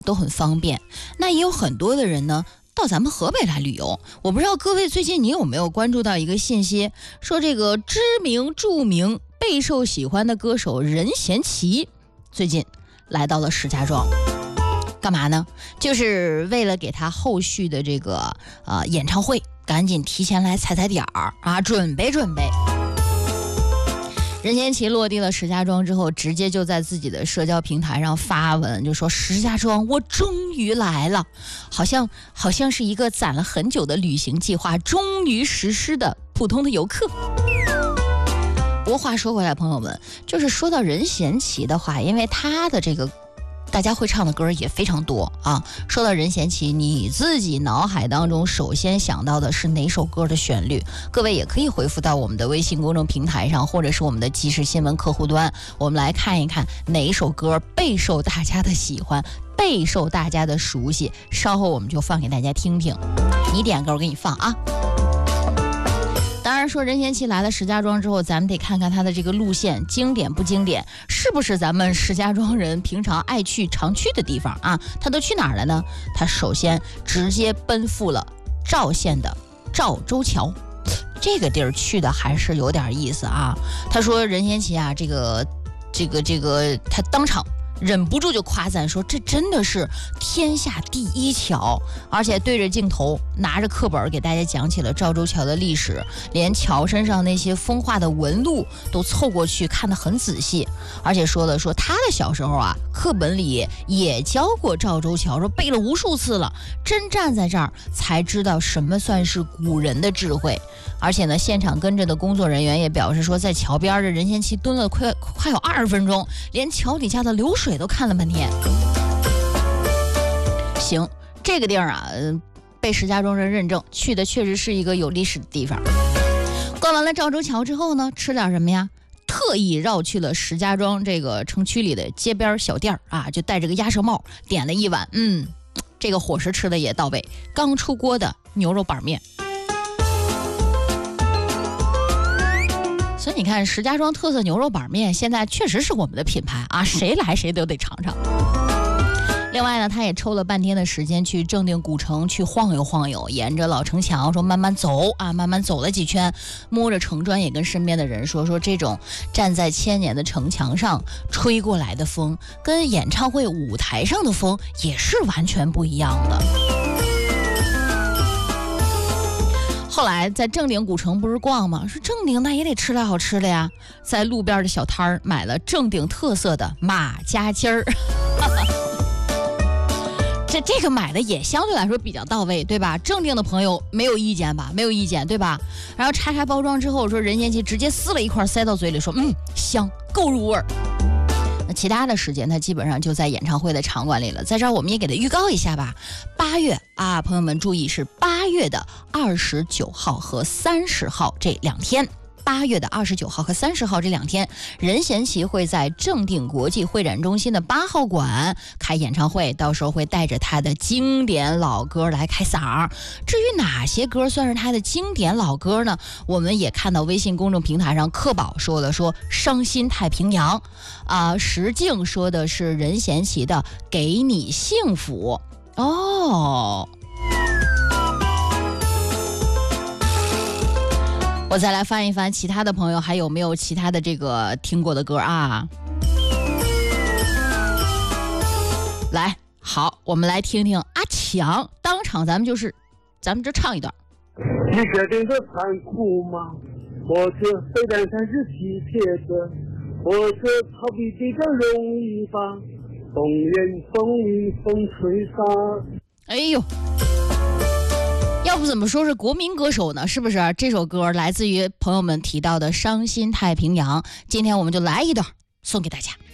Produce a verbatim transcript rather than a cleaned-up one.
都很方便。那也有很多的人呢到咱们河北来旅游。我不知道各位最近你有没有关注到一个信息，说这个知名著名备受喜欢的歌手任贤齐最近来到了石家庄，干嘛呢？就是为了给他后续的这个呃演唱会赶紧提前来踩踩点儿啊，准备准备。任贤齐落地了石家庄之后，直接就在自己的社交平台上发文，就说石家庄我终于来了，好像好像是一个攒了很久的旅行计划终于实施的普通的游客。不过话说回来，朋友们，就是说到任贤齐的话，因为他的这个大家会唱的歌也非常多啊。说到任贤齐，你自己脑海当中首先想到的是哪首歌的旋律？各位也可以回复到我们的微信公众平台上，或者是我们的即时新闻客户端，我们来看一看哪一首歌备受大家的喜欢，备受大家的熟悉。稍后我们就放给大家听听，你点歌我给你放啊。当然说任贤齐来了石家庄之后，咱们得看看他的这个路线经典不经典，是不是咱们石家庄人平常爱去常去的地方啊？他都去哪儿了呢？他首先直接奔赴了赵县的赵州桥，这个地儿去的还是有点意思啊。他说任贤齐啊，这个这个这个他当场忍不住就夸赞说，这真的是天下第一桥，而且对着镜头拿着课本给大家讲起了赵州桥的历史，连桥身上那些风化的纹路都凑过去看得很仔细，而且说了说他的小时候啊，课本里也教过赵州桥，说背了无数次了，真站在这儿才知道什么算是古人的智慧。而且呢，现场跟着的工作人员也表示说，在桥边的任贤齐蹲了快快有二十分钟，连桥底下的流水都看了半天。行，这个地儿啊，被石家庄人认证去的确实是一个有历史的地方。逛完了赵州桥之后呢，吃点什么呀？特意绕去了石家庄这个城区里的街边小店啊，就戴着个鸭舌帽，点了一碗，嗯，这个伙食吃的也到位，刚出锅的牛肉板面。所以你看，石家庄特色牛肉板面现在确实是我们的品牌啊，谁来谁都得尝尝。另外呢，他也抽了半天的时间去正定古城去晃悠晃悠，沿着老城墙说慢慢走啊，慢慢走了几圈，摸着城砖，也跟身边的人说说这种站在千年的城墙上吹过来的风，跟演唱会舞台上的风也是完全不一样的。后来在正定古城不是逛吗？说正定那也得吃点好吃的呀，在路边的小摊儿买了正定特色的马家鸡儿。这这个买的也相对来说比较到位，对吧？正定的朋友没有意见吧？没有意见，对吧？然后拆开包装之后，说任贤齐直接撕了一块塞到嘴里，说嗯香，够入味儿。那其他的时间他基本上就在演唱会的场馆里了。在这儿我们也给他预告一下吧，八月啊，朋友们注意，是八月的二十九号和三十号这两天。八月的二十九号和三十号这两天，任贤齐会在正定国际会展中心的八号馆开演唱会，到时候会带着他的经典老歌来开嗓。至于哪些歌算是他的经典老歌呢？我们也看到微信公众平台上克宝说了，说伤心太平洋啊，石静说的是任贤齐的给你幸福哦。我再来翻一翻其他的朋友还有没有其他的这个听过的歌啊？来，好，我们来听听阿强，当场咱们就是咱们就唱一段。 你决定的残酷吗？或者虽然才是体贴的，或者逃避比较容易吧？风言风语风吹沙。 哎呦，要不怎么说是国民歌手呢？是不是？这首歌来自于朋友们提到的《伤心太平洋》，今天我们就来一段送给大家。